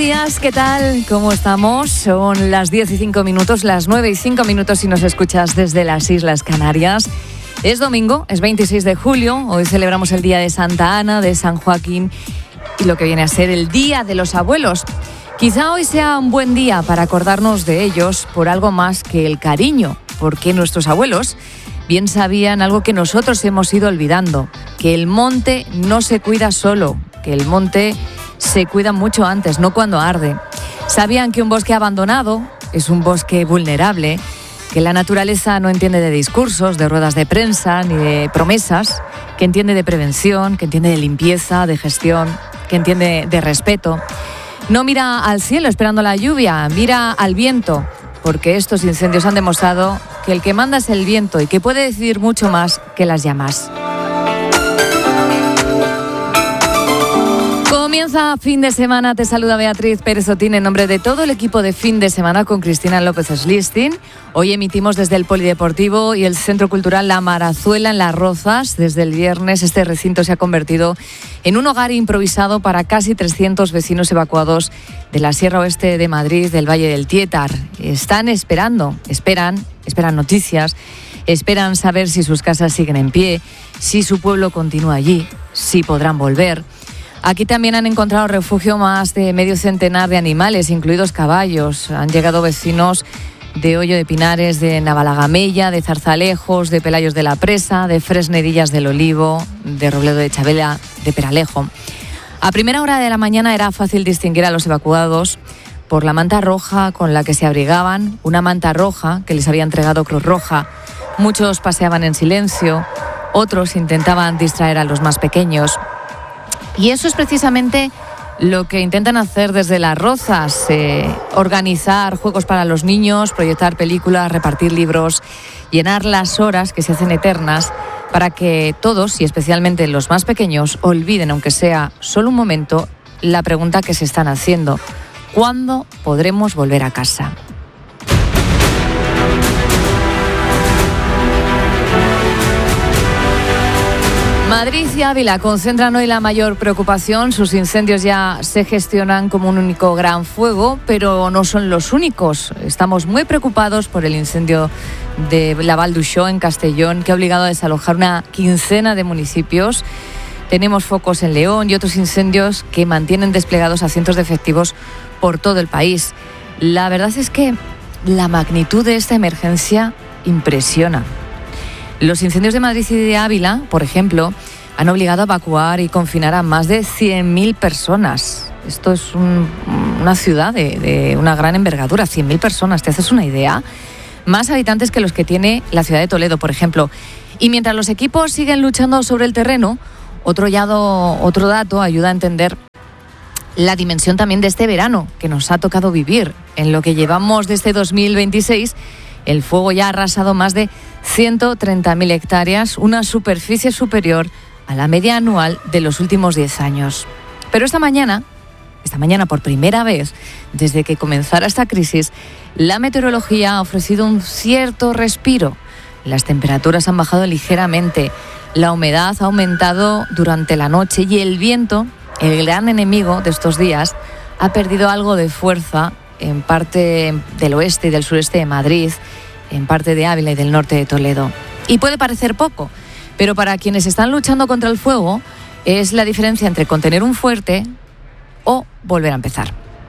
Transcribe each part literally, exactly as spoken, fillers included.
días, ¿qué tal? ¿Cómo estamos? Son las diez y cinco minutos, las nueve y cinco minutos si nos escuchas desde las Islas Canarias. Es domingo, es veintiséis de julio, hoy celebramos el día de Santa Ana, de San Joaquín y lo que viene a ser el Día de los Abuelos. Quizá hoy sea un buen día para acordarnos de ellos por algo más que el cariño, porque nuestros abuelos bien sabían algo que nosotros hemos ido olvidando, que el monte no se cuida solo, que el monte se cuida mucho antes, no cuando arde. Sabían que un bosque abandonado es un bosque vulnerable, que la naturaleza no entiende de discursos, de ruedas de prensa, ni de promesas, que entiende de prevención, que entiende de limpieza, de gestión, que entiende de respeto. No mira al cielo esperando la lluvia, mira al viento, porque estos incendios han demostrado que el que manda es el viento y que puede decidir mucho más que las llamas. Comienza fin de semana, te saluda Beatriz Pérez Otín en nombre de todo el equipo de Fin de Semana con Cristina López Schlisting. Hoy emitimos desde el Polideportivo y el Centro Cultural La Marazuela en Las Rozas. Desde el viernes este recinto se ha convertido en un hogar improvisado para casi trescientos vecinos evacuados de la Sierra Oeste de Madrid, del Valle del Tietar. Están esperando, esperan, esperan noticias, esperan saber si sus casas siguen en pie, si su pueblo continúa allí, si podrán volver. Aquí también han encontrado refugio más de medio centenar de animales, incluidos caballos. Han llegado vecinos de Hoyo de Pinares, de Navalagamella, de Zarzalejos, de Pelayos de la Presa, de Fresnedillas del Olivo, de Robledo de Chabela, de Peralejo. A primera hora de la mañana era fácil distinguir a los evacuados por la manta roja con la que se abrigaban, una manta roja que les había entregado Cruz Roja. Muchos paseaban en silencio, otros intentaban distraer a los más pequeños. Y eso es precisamente lo que intentan hacer desde Las Rozas, eh, organizar juegos para los niños, proyectar películas, repartir libros, llenar las horas que se hacen eternas para que todos, y especialmente los más pequeños, olviden, aunque sea solo un momento, la pregunta que se están haciendo: ¿cuándo podremos volver a casa? Madrid y Ávila concentran hoy la mayor preocupación. Sus incendios ya se gestionan como un único gran fuego, pero no son los únicos. Estamos muy preocupados por el incendio de la Val d'Uixó en Castellón, que ha obligado a desalojar una quincena de municipios. Tenemos focos en León y otros incendios que mantienen desplegados a cientos de efectivos por todo el país. La verdad es que la magnitud de esta emergencia impresiona. Los incendios de Madrid y de Ávila, por ejemplo, han obligado a evacuar y confinar a más de cien mil personas. Esto es un, una ciudad de, de una gran envergadura, cien mil personas, ¿te haces una idea? Más habitantes que los que tiene la ciudad de Toledo, por ejemplo. Y mientras los equipos siguen luchando sobre el terreno, otro, yado, otro dato ayuda a entender la dimensión también de este verano que nos ha tocado vivir. En lo que llevamos desde dos mil veintiséis, el fuego ya ha arrasado más de ciento treinta mil hectáreas, una superficie superior a la media anual de los últimos diez años. Pero esta mañana, esta mañana por primera vez, desde que comenzara esta crisis, la meteorología ha ofrecido un cierto respiro. Las temperaturas han bajado ligeramente, la humedad ha aumentado durante la noche y el viento, el gran enemigo de estos días, ha perdido algo de fuerza en parte del oeste y del sureste de Madrid, en parte de Ávila y del norte de Toledo. Y puede parecer poco, pero para quienes están luchando contra el fuego es la diferencia entre contener un fuerte o volver a empezar.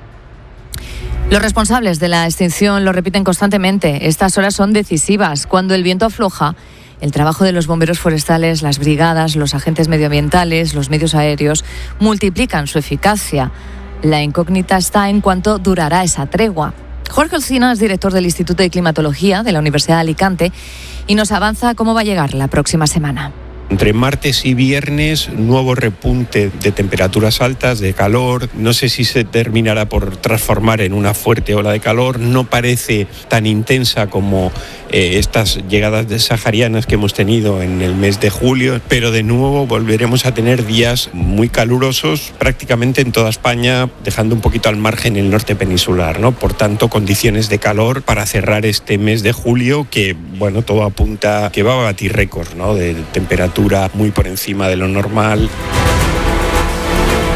Los responsables de la extinción lo repiten constantemente. Estas horas son decisivas. Cuando el viento afloja, el trabajo de los bomberos forestales, las brigadas, los agentes medioambientales, los medios aéreos multiplican su eficacia. La incógnita está en cuánto durará esa tregua. Jorge Olcina es director del Instituto de Climatología de la Universidad de Alicante y nos avanza cómo va a llegar la próxima semana. Entre martes y viernes, nuevo repunte de temperaturas altas, de calor. No sé si se terminará por transformar en una fuerte ola de calor. No parece tan intensa como eh, estas llegadas de saharianas que hemos tenido en el mes de julio, pero de nuevo volveremos a tener días muy calurosos prácticamente en toda España, dejando un poquito al margen el norte peninsular, ¿no? Por tanto, condiciones de calor para cerrar este mes de julio que, bueno, todo apunta que va a batir récords, ¿no? De temperatura muy por encima de lo normal.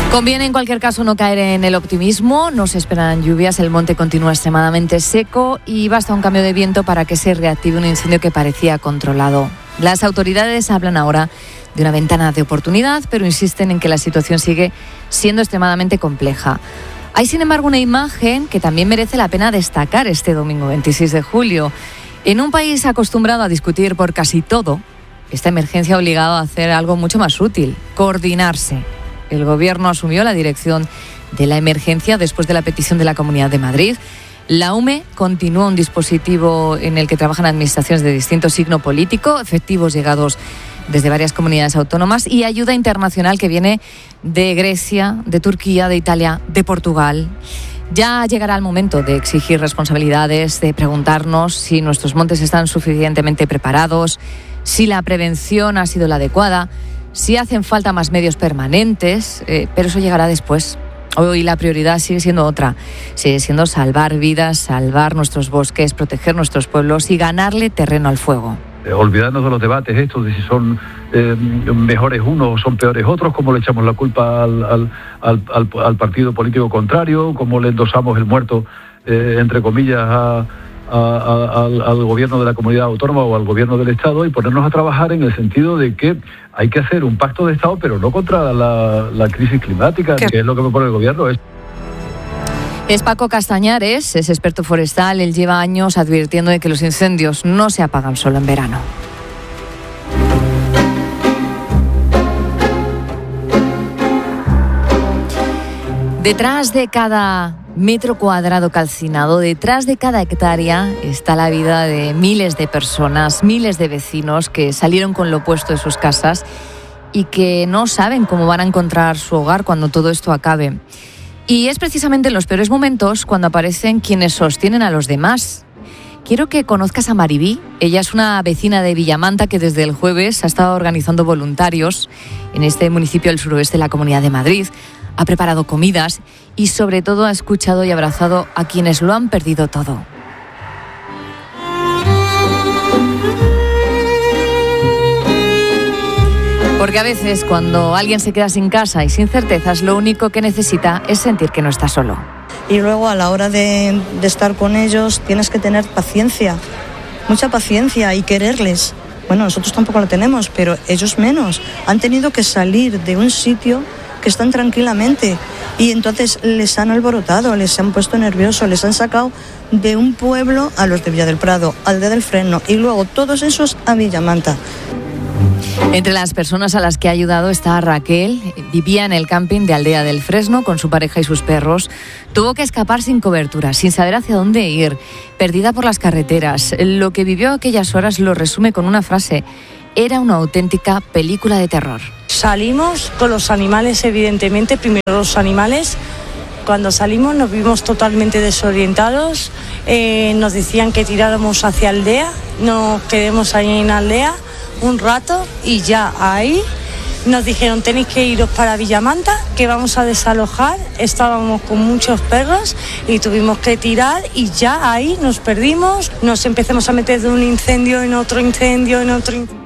Conviene en cualquier caso no caer en el optimismo, no se esperan lluvias, el monte continúa extremadamente seco y basta un cambio de viento para que se reactive un incendio que parecía controlado. Las autoridades hablan ahora de una ventana de oportunidad, pero insisten en que la situación sigue siendo extremadamente compleja. Hay, sin embargo, una imagen que también merece la pena destacar este domingo veintiséis de julio. En un país acostumbrado a discutir por casi todo, esta emergencia ha obligado a hacer algo mucho más útil: coordinarse. El Gobierno asumió la dirección de la emergencia después de la petición de la Comunidad de Madrid. La U M E continúa un dispositivo en el que trabajan administraciones de distinto signo político, efectivos llegados desde varias comunidades autónomas y ayuda internacional que viene de Grecia, de Turquía, de Italia, de Portugal. Ya llegará el momento de exigir responsabilidades, de preguntarnos si nuestros montes están suficientemente preparados, si la prevención ha sido la adecuada, si hacen falta más medios permanentes, eh, pero eso llegará después. Hoy la prioridad sigue siendo otra, sigue siendo salvar vidas, salvar nuestros bosques, proteger nuestros pueblos y ganarle terreno al fuego. Eh, olvidarnos de los debates estos de si son eh, mejores unos o son peores otros, cómo le echamos la culpa al, al, al, al, al partido político contrario, cómo le endosamos el muerto, eh, entre comillas, a... A, a, al, al gobierno de la comunidad autónoma o al gobierno del Estado, y ponernos a trabajar en el sentido de que hay que hacer un pacto de Estado, pero no contra la, la crisis climática, ¿Qué? que es lo que propone el gobierno. Es... es Paco Castañares, es experto forestal. Él lleva años advirtiendo de que los incendios no se apagan solo en verano. Detrás de cada metro cuadrado calcinado, detrás de cada hectárea, está la vida de miles de personas, miles de vecinos que salieron con lo opuesto de sus casas y que no saben cómo van a encontrar su hogar cuando todo esto acabe. Y es precisamente en los peores momentos cuando aparecen quienes sostienen a los demás. Quiero que conozcas a Maribí. Ella es una vecina de Villamanta que desde el jueves ha estado organizando voluntarios en este municipio del suroeste de la Comunidad de Madrid. Ha preparado comidas y sobre todo ha escuchado y abrazado a quienes lo han perdido todo. Porque a veces cuando alguien se queda sin casa y sin certezas, lo único que necesita es sentir que no está solo. Y luego a la hora de, de estar con ellos tienes que tener paciencia, mucha paciencia y quererles. Bueno, nosotros tampoco la tenemos, pero ellos menos. Han tenido que salir de un sitio que están tranquilamente y entonces les han alborotado, les han puesto nerviosos, les han sacado de un pueblo a los de Villa del Prado, Aldea del Freno y luego todos esos a Villamanta. Entre las personas a las que ha ayudado está Raquel. Vivía en el camping de Aldea del Fresno con su pareja y sus perros. Tuvo que escapar sin cobertura, sin saber hacia dónde ir, perdida por las carreteras. Lo que vivió aquellas horas lo resume con una frase: era una auténtica película de terror. Salimos con los animales, evidentemente, primero los animales. Cuando salimos nos vimos totalmente desorientados, eh, nos decían que tiráramos hacia Aldea, nos quedemos ahí en Aldea un rato y ya ahí nos dijeron tenéis que iros para Villamanta, que vamos a desalojar. Estábamos con muchos perros y tuvimos que tirar y ya ahí nos perdimos, nos empezamos a meter de un incendio en otro incendio, en otro incendio.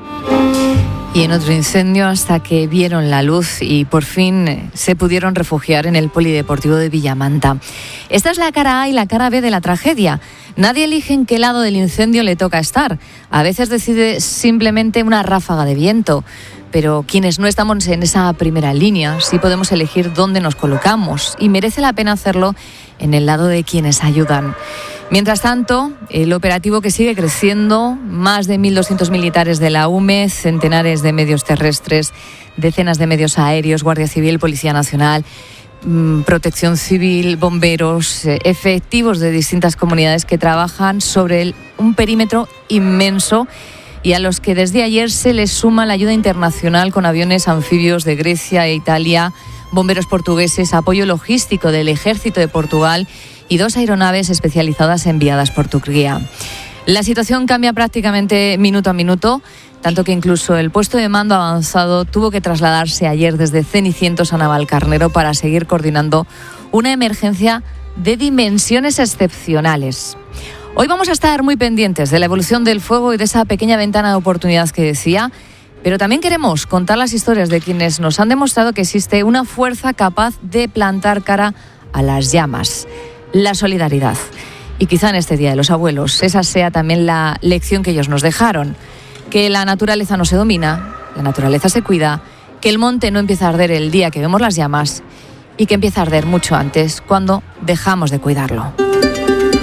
Y en otro incendio hasta que vieron la luz y por fin se pudieron refugiar en el polideportivo de Villamanta. Esta es la cara A y la cara B de la tragedia. Nadie elige en qué lado del incendio le toca estar. A veces decide simplemente una ráfaga de viento. Pero quienes no estamos en esa primera línea sí podemos elegir dónde nos colocamos y merece la pena hacerlo en el lado de quienes ayudan. Mientras tanto, el operativo que sigue creciendo, más de mil doscientos militares de la U M E, centenares de medios terrestres, decenas de medios aéreos, Guardia Civil, Policía Nacional, Protección Civil, bomberos, efectivos de distintas comunidades que trabajan sobre el, un perímetro inmenso y a los que desde ayer se les suma la ayuda internacional con aviones anfibios de Grecia e Italia, bomberos portugueses, apoyo logístico del Ejército de Portugal y dos aeronaves especializadas enviadas por Turquía. La situación cambia prácticamente minuto a minuto, tanto que incluso el puesto de mando avanzado tuvo que trasladarse ayer desde Cenicientos a Navalcarnero para seguir coordinando una emergencia de dimensiones excepcionales. Hoy vamos a estar muy pendientes de la evolución del fuego y de esa pequeña ventana de oportunidad que decía, Pero también queremos contar las historias de quienes nos han demostrado que existe una fuerza capaz de plantar cara a las llamas, la solidaridad. Y quizá en este Día de los Abuelos esa sea también la lección que ellos nos dejaron, que la naturaleza no se domina, la naturaleza se cuida, que el monte no empieza a arder el día que vemos las llamas y que empieza a arder mucho antes, cuando dejamos de cuidarlo.